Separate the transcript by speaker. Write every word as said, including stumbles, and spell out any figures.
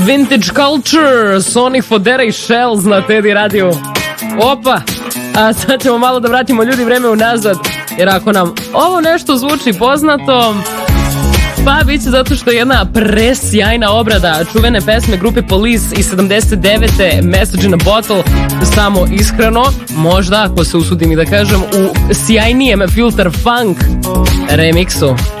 Speaker 1: Vintage Culture, Sonic Fodera i Shells na Teddy Radio. Opa, a sad ćemo malo da vratimo ljudi vreme unazad, jer ako nam ovo nešto zvuči poznato, pa bit će zato što je jedna presjajna obrada čuvene pesme grupe Police iz sedamdeset devete Message in a Bottle, samo iskreno, možda, ako se usudim i da kažem, u sjajnijem Filter Funk remiksu.